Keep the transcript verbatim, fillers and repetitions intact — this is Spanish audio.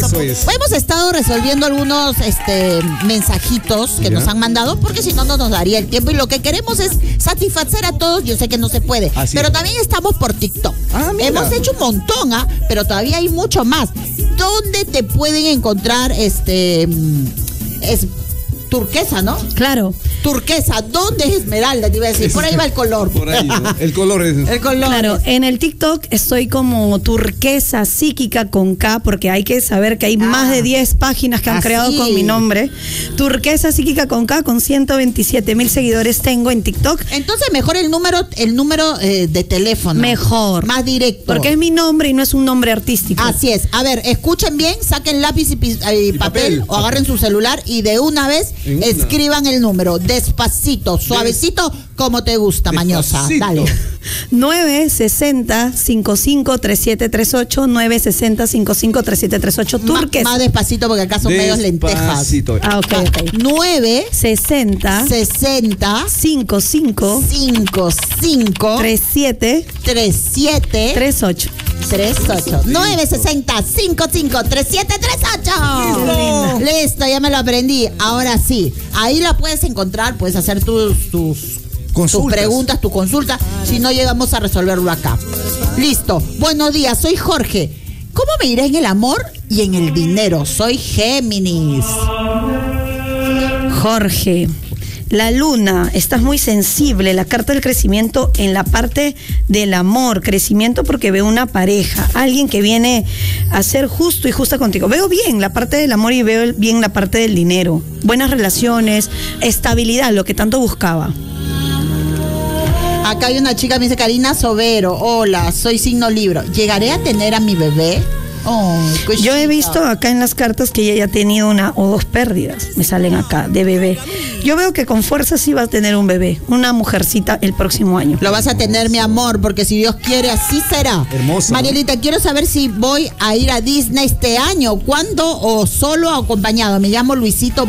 Eso es. Hemos estado resolviendo algunos este, mensajitos que Ya. nos han mandado, porque si no, no nos daría el tiempo. Y lo que queremos es satisfacer a todos. Yo sé que no se puede, Así pero es. también estamos por TikTok. Ah, mira. Hemos hecho un montón, ¿ah? Pero todavía hay mucho más. ¿Dónde te pueden encontrar este... mm, es turquesa, ¿no? Claro. Turquesa, ¿dónde es esmeralda? Te iba a decir, por ahí va el color. Por ahí, ¿no? El color es... El color. Claro, en el TikTok estoy como turquesa psíquica con K, porque hay que saber que hay Ah. más de diez páginas que han Ah, creado sí. con mi nombre. Turquesa psíquica con K, con ciento veintisiete mil seguidores tengo en TikTok. Entonces mejor el número, el número eh, de teléfono. Mejor. Más directo. Porque es mi nombre y no es un nombre artístico. Así es. A ver, escuchen bien, saquen lápiz y, pi- y papel, papel. o agarren su celular y de una vez En una. escriban el número. Despacito, suavecito, como te gusta, mañosa. Despacito. Dale. nueve sesenta, cincuenta y cinco, treinta y siete treinta y ocho, nueve sesenta, cincuenta y cinco, treinta y siete treinta y ocho, Ma- turquesa. Más despacito porque acá son medios lentejas. Despacito. Ah, ok, ok. nueve sesenta, sesenta cincuenta y cinco, cinco cinco treinta y siete tres siete treinta y ocho. tres ocho nueve sesenta cincuenta y cinco treinta y siete treinta y ocho. Listo. Listo, ya me lo aprendí. Ahora sí, ahí la puedes encontrar, puedes hacer tus, tus, tus Consultas. preguntas, tu consulta. Si no, llegamos a resolverlo acá. Listo. Buenos días, soy Jorge. ¿Cómo me irá en el amor y en el dinero? Soy Géminis. Jorge, la luna, estás muy sensible, la carta del crecimiento en la parte del amor, crecimiento porque veo una pareja, alguien que viene a ser justo y justa contigo. Veo bien la parte del amor y veo bien la parte del dinero, buenas relaciones, estabilidad, lo que tanto buscaba. Acá hay una chica, me dice Karina Sobero. Hola, soy signo Libra. ¿Llegaré a tener a mi bebé? Oh, qué Yo he chica. visto acá en las cartas que ella ya ha tenido una o dos pérdidas, me salen acá, de bebé. Yo veo que con fuerza sí va a tener un bebé, una mujercita el próximo año. Lo vas a tener, mi amor, porque si Dios quiere, así será. Hermoso, ¿no? Marielita, quiero saber si voy a ir a Disney este año. ¿Cuándo o solo acompañado? Me llamo Luisito